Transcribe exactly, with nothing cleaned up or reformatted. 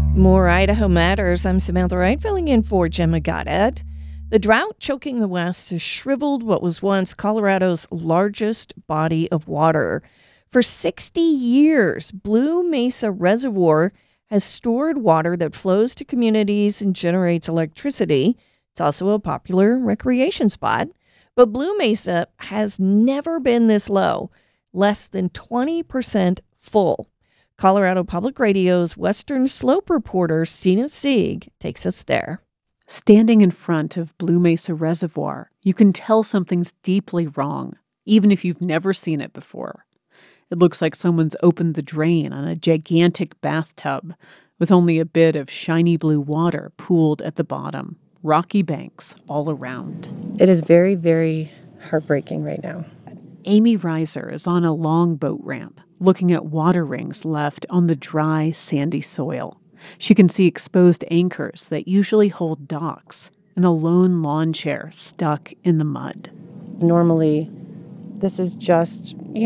More Idaho Matters. I'm Samantha Wright, filling in for Gemma Goddard. The drought choking the West has shriveled what was once Colorado's largest body of water. For sixty years, Blue Mesa Reservoir has stored water that flows to communities and generates electricity. It's also a popular recreation spot. But Blue Mesa has never been this low, less than twenty percent full. Colorado Public Radio's Western Slope reporter, Stina Sieg, takes us there. Standing in front of Blue Mesa Reservoir, you can tell something's deeply wrong, even if you've never seen it before. It looks like someone's opened the drain on a gigantic bathtub with only a bit of shiny blue water pooled at the bottom, rocky banks all around. It is very, very heartbreaking right now. Amy Reiser is on a long boat ramp, looking at water rings left on the dry, sandy soil. She can see exposed anchors that usually hold docks and a lone lawn chair stuck in the mud. Normally, this is just, you